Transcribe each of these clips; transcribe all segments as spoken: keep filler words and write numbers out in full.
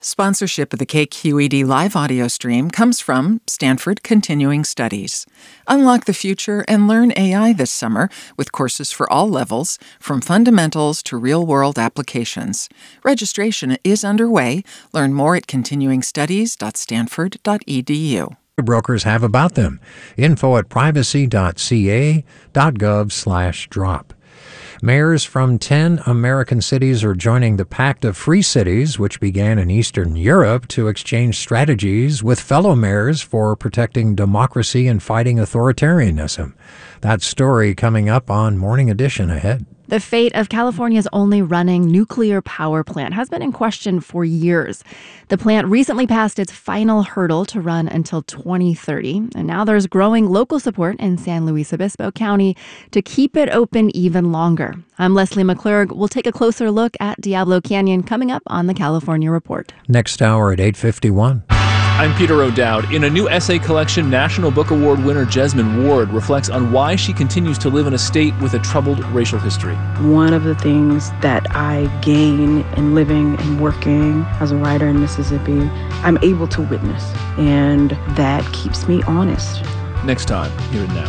Sponsorship of the K Q E D live audio stream comes from Stanford Continuing Studies. Unlock the future and learn A I this summer with courses for all levels, from fundamentals to real-world applications. Registration is underway. Learn more at continuing studies dot stanford dot e d u. Brokers have about them. Info at privacy dot c a dot gov slash drop. Mayors from ten American cities are joining the Pact of Free Cities, which began in Eastern Europe, to exchange strategies with fellow mayors for protecting democracy and fighting authoritarianism. That story coming up on Morning Edition ahead. The fate of California's only running nuclear power plant has been in question for years. The plant recently passed its final hurdle to run until twenty thirty, and now there's growing local support in San Luis Obispo County to keep it open even longer. I'm Leslie McClurg. We'll take a closer look at Diablo Canyon coming up on the California Report. Next hour at eight fifty-one. I'm Peter O'Dowd. In a new essay collection, National Book Award winner Jesmyn Ward reflects on why she continues to live in a state with a troubled racial history. One of the things that I gain in living and working as a writer in Mississippi, I'm able to witness, and that keeps me honest. Next time, here and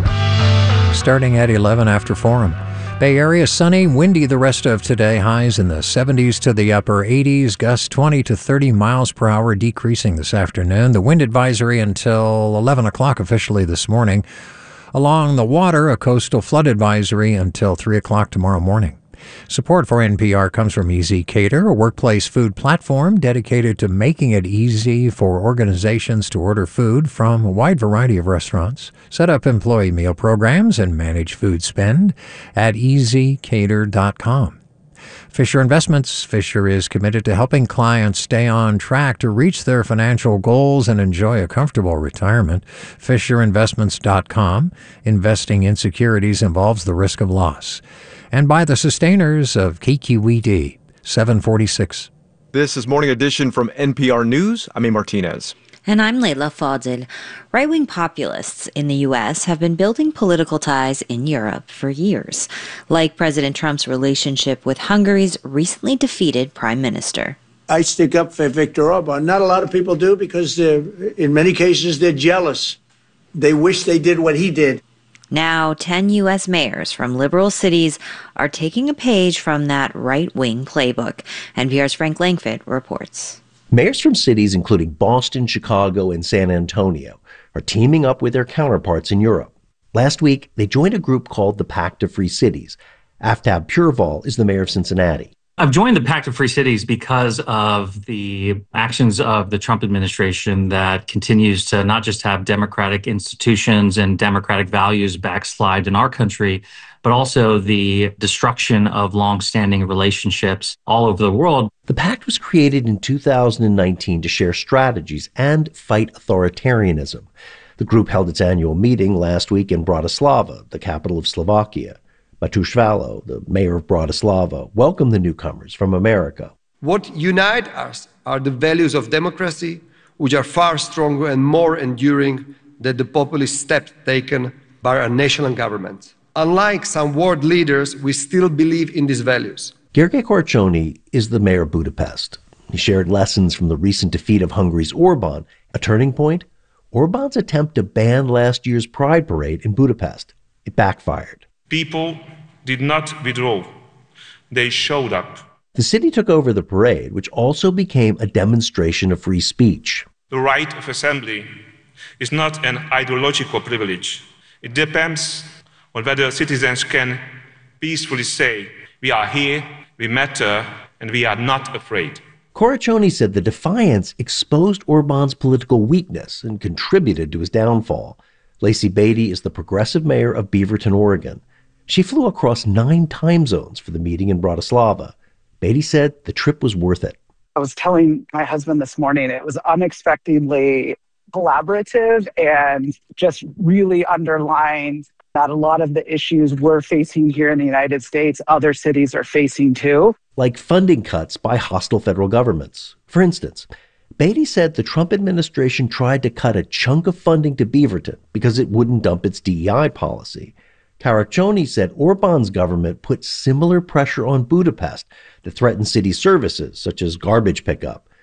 now. Starting at eleven after Forum. Bay Area sunny, windy the rest of today. Highs in the seventies to the upper eighties. Gusts twenty to thirty miles per hour, decreasing this afternoon. The wind advisory until eleven o'clock officially this morning. Along the water, a coastal flood advisory until three o'clock tomorrow morning. Support for N P R comes from Easy Cater, a workplace food platform dedicated to making it easy for organizations to order food from a wide variety of restaurants. Set up employee meal programs and manage food spend at easy cater dot com. Fisher Investments. Fisher is committed to helping clients stay on track to reach their financial goals and enjoy a comfortable retirement. fisher investments dot com. Investing in securities involves the risk of loss. And by the sustainers of K Q E D, seven forty-six. This is Morning Edition from N P R News. I'm A. Martinez. And I'm Leila Fadel. Right-wing populists in the U S have been building political ties in Europe for years, like President Trump's relationship with Hungary's recently defeated prime minister. I stick up for Viktor Orban. Not a lot of people do because in many cases they're jealous. They wish they did what he did. Now, ten U S mayors from liberal cities are taking a page from that right-wing playbook. N P R's Frank Langfitt reports. Mayors from cities including Boston, Chicago, and San Antonio are teaming up with their counterparts in Europe. Last week, they joined a group called the Pact of Free Cities. Aftab Pureval is the mayor of Cincinnati. I've joined the Pact of Free Cities because of the actions of the Trump administration that continues to not just have democratic institutions and democratic values backslide in our country, but also the destruction of longstanding relationships all over the world. The pact was created in two thousand nineteen to share strategies and fight authoritarianism. The group held its annual meeting last week in Bratislava, the capital of Slovakia. Mateusz Valo, the mayor of Bratislava, welcomed the newcomers from America. What unites us are the values of democracy, which are far stronger and more enduring than the populist steps taken by our national governments. Unlike some world leaders, we still believe in these values. Gergely Korcsony is the mayor of Budapest. He shared lessons from the recent defeat of Hungary's Orban. A turning point? Orban's attempt to ban last year's Pride Parade in Budapest. It backfired. People did not withdraw. They showed up. The city took over the parade, which also became a demonstration of free speech. The right of assembly is not an ideological privilege. It depends on whether citizens can peacefully say, we are here, we matter, and we are not afraid. Korcsony said the defiance exposed Orban's political weakness and contributed to his downfall. Lacey Beatty is the progressive mayor of Beaverton, Oregon. She flew across nine time zones for the meeting in Bratislava. Beatty said the trip was worth it. I was telling my husband this morning, it was unexpectedly collaborative and just really underlined that a lot of the issues we're facing here in the United States, other cities are facing too. Like funding cuts by hostile federal governments. For instance, Beatty said the Trump administration tried to cut a chunk of funding to Beaverton because it wouldn't dump its D E I policy. Korcsony said Orban's government put similar pressure on Budapest to threaten city services such as garbage pickup.